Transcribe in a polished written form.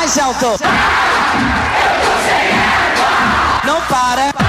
Mais alto. Eu tô sem égua. Não para.